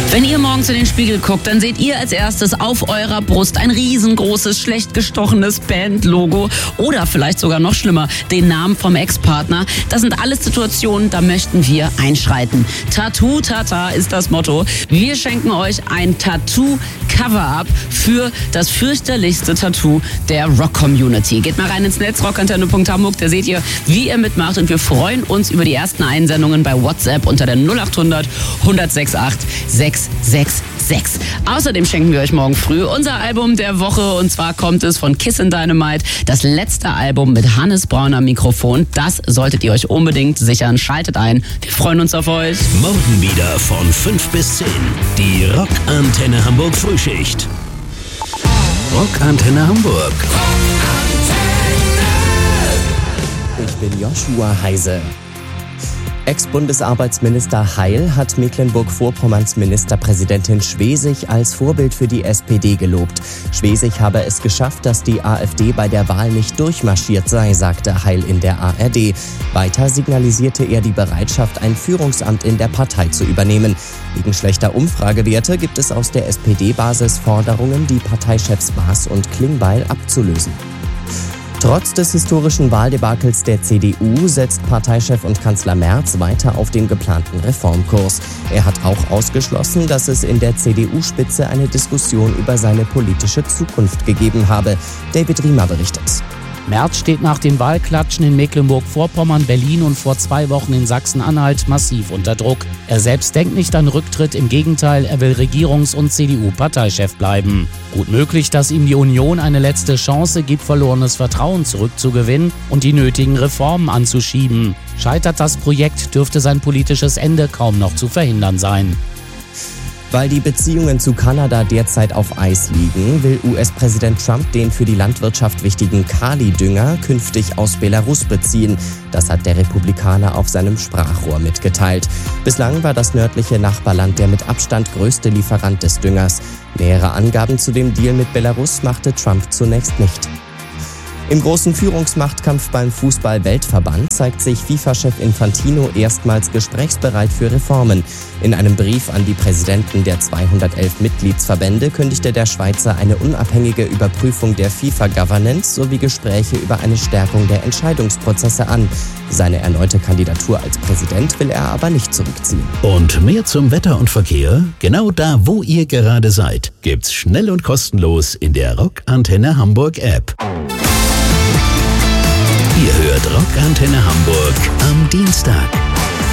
Wenn ihr morgens in den Spiegel guckt, dann seht ihr als erstes auf eurer Brust ein riesengroßes, schlecht gestochenes Bandlogo oder vielleicht sogar noch schlimmer, den Namen vom Ex-Partner. Das sind alles Situationen, da möchten wir einschreiten. Tattoo Tata ist das Motto. Wir schenken euch ein Tattoo-Cover-Up für das fürchterlichste Tattoo der Rock-Community. Geht mal rein ins Netz, rockantenne.hamburg, da seht ihr, wie ihr mitmacht, und wir freuen uns über die ersten Einsendungen bei WhatsApp unter der 0800 168 666. Außerdem schenken wir euch morgen früh unser Album der Woche, und zwar kommt es von Kissin' Dynamite, das letzte Album mit Hannes Braun am Mikrofon. Das solltet ihr euch unbedingt sichern. Schaltet ein. Wir freuen uns auf euch. Morgen wieder von 5 bis 10. Die Rockantenne Hamburg Frühschicht. Rockantenne Hamburg. Ich bin Joshua Heise. Ex-Bundesarbeitsminister Heil hat Mecklenburg-Vorpommerns Ministerpräsidentin Schwesig als Vorbild für die SPD gelobt. Schwesig habe es geschafft, dass die AfD bei der Wahl nicht durchmarschiert sei, sagte Heil in der ARD. Weiter signalisierte er die Bereitschaft, ein Führungsamt in der Partei zu übernehmen. Wegen schlechter Umfragewerte gibt es aus der SPD-Basis Forderungen, die Parteichefs Maas und Klingbeil abzulösen. Trotz des historischen Wahldebakels der CDU setzt Parteichef und Kanzler Merz weiter auf den geplanten Reformkurs. Er hat auch ausgeschlossen, dass es in der CDU-Spitze eine Diskussion über seine politische Zukunft gegeben habe. David Riemer berichtet. Merz steht nach den Wahlklatschen in Mecklenburg-Vorpommern, Berlin und vor 2 Wochen in Sachsen-Anhalt massiv unter Druck. Er selbst denkt nicht an Rücktritt, im Gegenteil, er will Regierungs- und CDU-Parteichef bleiben. Gut möglich, dass ihm die Union eine letzte Chance gibt, verlorenes Vertrauen zurückzugewinnen und die nötigen Reformen anzuschieben. Scheitert das Projekt, dürfte sein politisches Ende kaum noch zu verhindern sein. Weil die Beziehungen zu Kanada derzeit auf Eis liegen, will US-Präsident Trump den für die Landwirtschaft wichtigen Kali-Dünger künftig aus Belarus beziehen. Das hat der Republikaner auf seinem Sprachrohr mitgeteilt. Bislang war das nördliche Nachbarland der mit Abstand größte Lieferant des Düngers. Nähere Angaben zu dem Deal mit Belarus machte Trump zunächst nicht. Im großen Führungsmachtkampf beim Fußball-Weltverband zeigt sich FIFA-Chef Infantino erstmals gesprächsbereit für Reformen. In einem Brief an die Präsidenten der 211 Mitgliedsverbände kündigte der Schweizer eine unabhängige Überprüfung der FIFA-Governance sowie Gespräche über eine Stärkung der Entscheidungsprozesse an. Seine erneute Kandidatur als Präsident will er aber nicht zurückziehen. Und mehr zum Wetter und Verkehr? Genau da, wo ihr gerade seid, gibt's schnell und kostenlos in der Rockantenne Hamburg App. Ihr hört Rockantenne Hamburg am Dienstag.